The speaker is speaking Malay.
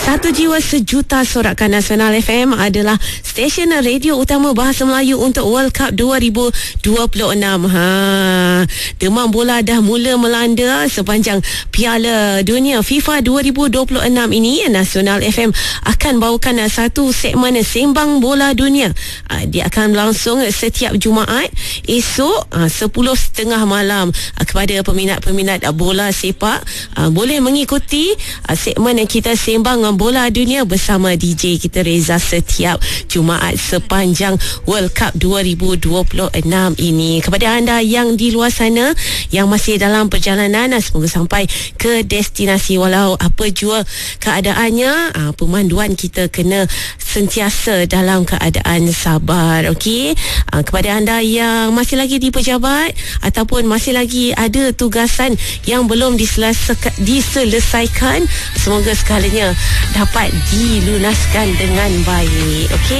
Satu jiwa sejuta sorakan Nasional FM adalah stesen radio utama bahasa Melayu untuk World Cup 2026. Demam bola dah mula melanda sepanjang Piala Dunia FIFA 2026 ini. Nasional FM akan bawakan satu segmen Sembang Bola Dunia. Dia akan berlangsung setiap Jumaat esok 10.30 malam. Kepada peminat-peminat bola sepak, boleh mengikuti segmen kita Sembang Bola Dunia bersama DJ kita Reza setiap Jumaat sepanjang World Cup 2026 ini. Kepada anda yang di luar sana yang masih dalam perjalanan, semoga sampai ke destinasi walau apa jua keadaannya. Pemanduan kita kena sentiasa dalam keadaan sabar, okey. Kepada anda yang masih lagi di pejabat ataupun masih lagi ada tugasan yang belum diselesaikan, semoga segalanya dapat dilunaskan dengan baik, okey.